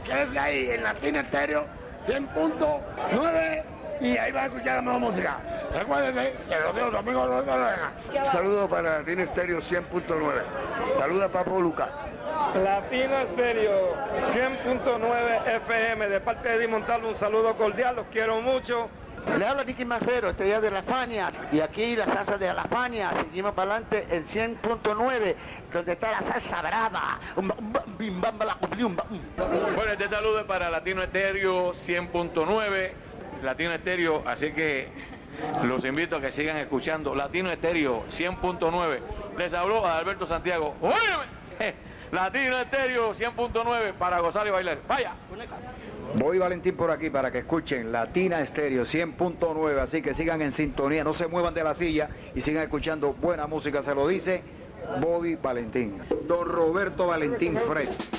quédese ahí en Latina Estéreo 100.9 y ahí va a escuchar la mejor música. Recuérdense que los dios amigos no lo dejan. Saludos para Latina Estéreo 100.9. Saluda Papo Lucas. Latina Estéreo 100.9 FM, de parte de Eddie Montalvo, un saludo cordial, los quiero mucho. Le habla Nicky Macero, este día de La Fania, y aquí la salsa de La Fania, seguimos para adelante en 100.9, donde está la salsa brava. Bueno, este saludo es para Latino Estéreo 100.9, Latino Estéreo, así que los invito a que sigan escuchando Latino Estéreo 100.9. Les habló Alberto Santiago. ¡Óyeme! Latino Estéreo 100.9 para gozar y bailar. ¡Vaya! Voy Valentín por aquí para que escuchen Latina Estéreo 100.9, así que sigan en sintonía, no se muevan de la silla y sigan escuchando buena música, se lo dice Bobby Valentín, don Roberto Valentín Fred.